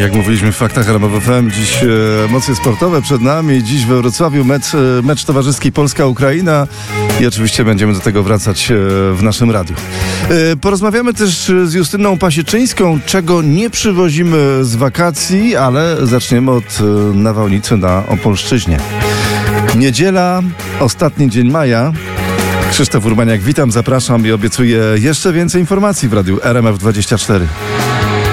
Jak mówiliśmy w Faktach RMF FM, dziś emocje sportowe przed nami. Dziś we Wrocławiu mecz towarzyski Polska-Ukraina i oczywiście będziemy do tego wracać w naszym radiu. Porozmawiamy też z Justyną Pasieczyńską, czego nie przywozimy z wakacji, ale zaczniemy od nawałnicy na Opolszczyźnie. Niedziela, ostatni dzień maja. Krzysztof Urbaniak, witam, zapraszam i obiecuję jeszcze więcej informacji w radiu RMF24.